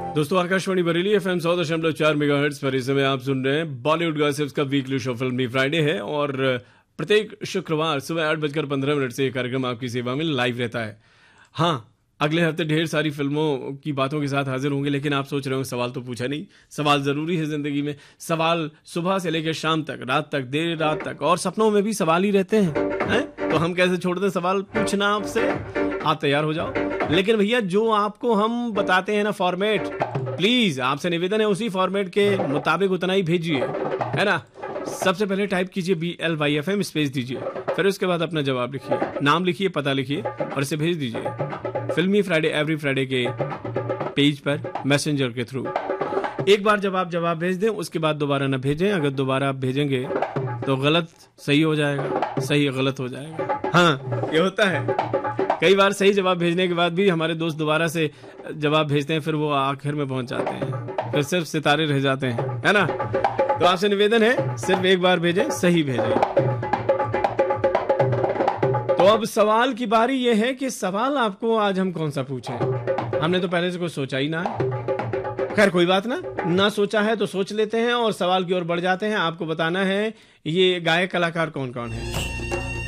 दोस्तों, Akashvani Bareilly FM 100.4 megahertz पर इस समय आप सुन रहे हैं बॉलीवुड गॉसिप्स का वीकली शो फिल्मी फ्राइडे है और प्रत्येक शुक्रवार सुबह 8:15 से ये कार्यक्रम आपकी सेवा में लाइव रहता है। हाँ, अगले हफ्ते ढेर सारी फिल्मों की बातों के साथ हाजिर होंगे, लेकिन आप सोच रहे हो सवाल तो पूछा नहीं। सवाल जरूरी है जिंदगी में। सवाल सुबह से लेकर शाम तक, रात तक, देर रात तक, और सपनों में भी सवाल ही रहते हैं। तो हम कैसे छोड़ दें सवाल पूछना आपसे। आप तैयार हो जाओ। लेकिन भैया, जो आपको हम बताते हैं ना फॉर्मेट, प्लीज आपसे निवेदन है उसी फॉर्मेट के मुताबिक उतना ही भेजिए, है ना। सबसे पहले टाइप कीजिए BLYFM, स्पेस दीजिए, फिर उसके बाद अपना जवाब लिखिए, नाम लिखिए, पता लिखिए और इसे भेज दीजिए फिल्मी फ्राइडे एवरी फ्राइडे के पेज पर मैसेंजर के थ्रू। एक बार जब आप जवाब भेज दें उसके बाद दोबारा ना भेजें। अगर दोबारा आप भेजेंगे तो गलत सही हो जाएगा, सही गलत हो जाएगा। हाँ, ये होता है। कई बार सही जवाब भेजने के बाद भी हमारे दोस्त दोबारा से जवाब भेजते हैं, फिर वो आखिर में पहुंच जाते हैं, फिर सिर्फ सितारे रह जाते हैं, है ना। तो आपसे निवेदन है सिर्फ एक बार भेजें, सही भेजें। तो अब सवाल की बारी ये है कि सवाल आपको आज हम कौन सा पूछें। हमने तो पहले से कुछ सोचा ही ना है। खैर कोई बात ना सोचा है तो सोच लेते हैं और सवाल की ओर बढ़ जाते हैं। आपको बताना है ये गायक कलाकार कौन कौन है।